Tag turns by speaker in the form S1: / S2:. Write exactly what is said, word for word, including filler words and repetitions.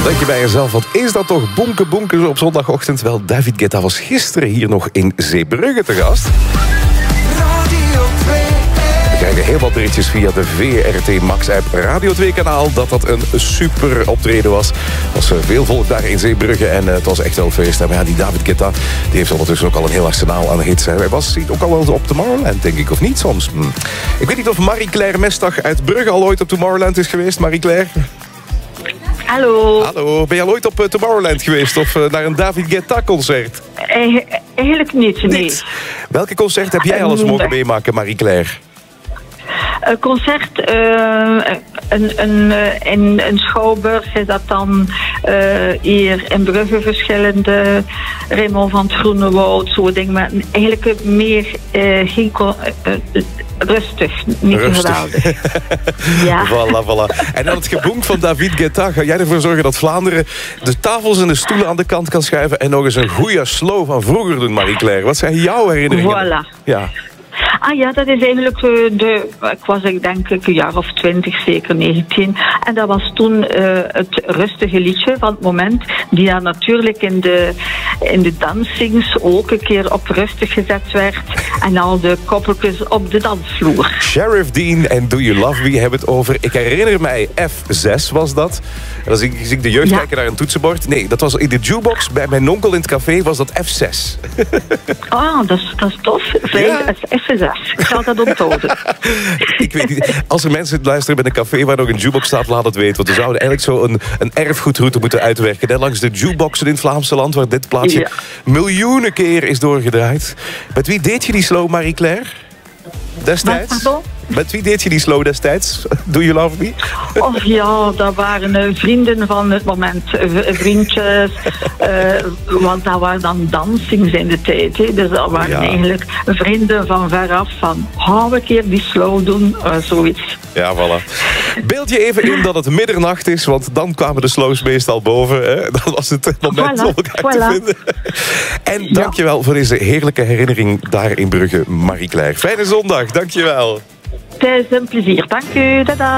S1: Denk je bij jezelf, wat is dat toch bonke bonke op zondagochtend? Wel, David Guetta was gisteren hier nog in Zeebrugge te gast. We krijgen heel wat berichtjes via de V R T Max-app Radio twee kanaal dat dat een super optreden was. Er was veel volk daar in Zeebrugge en uh, het was echt wel feest. Maar ja, die David Guetta die heeft ondertussen ook al een heel arsenaal aan hits. Hij was ook al wel op Tomorrowland, denk ik, of niet soms? Hm. Ik weet niet of Marie-Claire Mestag uit Brugge al ooit op Tomorrowland is geweest. Marie-Claire?
S2: Hallo.
S1: Hallo. Ben je al ooit op uh, Tomorrowland geweest of uh, naar een David Guetta-concert?
S2: E- eigenlijk niet, nee.
S1: Niet. Welke concert heb jij al eens mogen meemaken, Marie-Claire?
S2: Een concert uh, een, een, in een schouwburg is dat dan uh, hier in Brugge verschillende. Raymond van het Groenewoud, zo'n ding. Maar eigenlijk meer uh, geen con- uh, uh, rustig, niet
S1: Rustig.
S2: geweldig. Ja.
S1: Voilà, voilà. En dan het gebonk van David Guetta. Ga jij ervoor zorgen dat Vlaanderen de tafels en de stoelen aan de kant kan schuiven en nog eens een goede slow van vroeger doen, Marie-Claire? Wat zijn jouw herinneringen?
S2: Voilà.
S1: Ja.
S2: Ah ja, dat is eigenlijk uh, de... Ik was ik denk ik een jaar of twintig, zeker negentien. En dat was toen uh, het rustige liedje van het moment. Die dan natuurlijk in de, in de dansings ook een keer op rustig gezet werd. En al de koppeltjes op de dansvloer.
S1: Sheriff Dean en Do You Love Me hebben het over... Ik herinner mij, F zes was dat. En dan zie ik, zie ik de jeugd
S2: Ja.
S1: kijken naar een toetsenbord. Nee, dat was in de jukebox. Bij mijn onkel in het café was dat F zes.
S2: Ah, dat is, dat is tof. Vijf,
S1: Ja.
S2: dat is F zes. Ik zal dat onthouden.
S1: Ik weet niet. Als er mensen luisteren bij een café waar nog een jukebox staat, laat het weten. Want we zouden eigenlijk zo een, een erfgoedroute moeten uitwerken. Hè? Langs de jukeboxen in het Vlaamse land, waar dit plaatsje
S2: Ja.
S1: miljoenen keer is doorgedraaid. Met wie deed je die slow, Marie-Claire? Destijds?
S2: Wat, pardon?
S1: Met wie deed je die slow destijds? Do You Love Me?
S2: Oh ja, dat waren uh, vrienden van het moment. V- vriendjes. Uh, want dat waren dan dansings in de tijd. Hè. Dus dat waren
S1: Ja.
S2: eigenlijk vrienden van veraf. Van, gaan we een keer die slow doen? Uh, zoiets.
S1: Ja, voilà. Beeld je even in dat het middernacht is, want dan kwamen de slows meestal boven. Hè? Dat was het moment
S2: Voilà,
S1: om elkaar te
S2: voilà.
S1: vinden. En dankjewel voor deze heerlijke herinnering daar in Brugge, Marie-Claire. Fijne zondag, dankjewel.
S2: Het is een plezier. Dank u. Tada.